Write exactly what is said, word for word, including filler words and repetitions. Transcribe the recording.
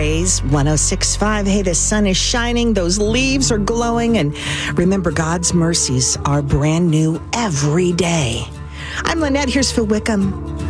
Praise one oh six point five. Hey, the sun is shining, those leaves are glowing, and remember, God's mercies are brand new every day. I'm Lynette. Here's Phil Wickham.